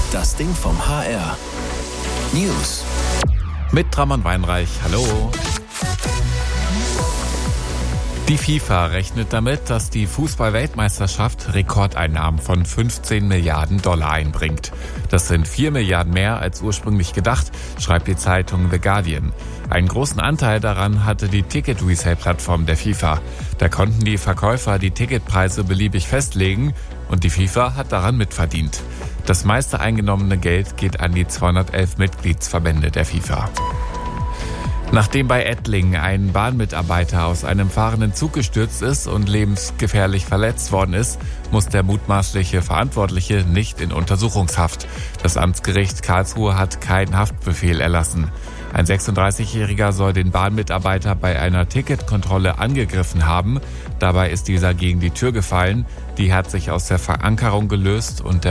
Das Ding vom HR. News. Mit Ramon Weinreich, hallo. Die FIFA rechnet damit, dass die Fußball-Weltmeisterschaft Rekordeinnahmen von 15 Milliarden Dollar einbringt. Das sind 4 Milliarden mehr als ursprünglich gedacht, schreibt die Zeitung The Guardian. Einen großen Anteil daran hatte die Ticket-Resale-Plattform der FIFA. Da konnten die Verkäufer die Ticketpreise beliebig festlegen und die FIFA hat daran mitverdient. Das meiste eingenommene Geld geht an die 211 Mitgliedsverbände der FIFA. Nachdem bei Ettlingen ein Bahnmitarbeiter aus einem fahrenden Zug gestürzt ist und lebensgefährlich verletzt worden ist, muss der mutmaßliche Verantwortliche nicht in Untersuchungshaft. Das Amtsgericht Karlsruhe hat keinen Haftbefehl erlassen. Ein 36-Jähriger soll den Bahnmitarbeiter bei einer Ticketkontrolle angegriffen haben. Dabei ist dieser gegen die Tür gefallen. Die hat sich aus der Verankerung gelöst und der